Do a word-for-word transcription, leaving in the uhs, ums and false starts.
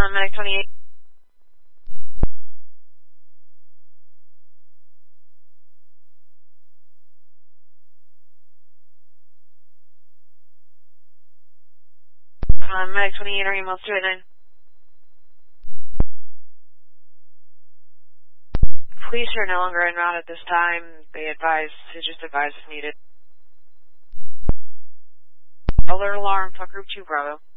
Um, Medic twenty-eight. Um, Medic twenty-eight, are you almost two eight nine? Police are no longer en route at this time. They advise to just advise if needed. Alert alarm, fuck group two Bravo.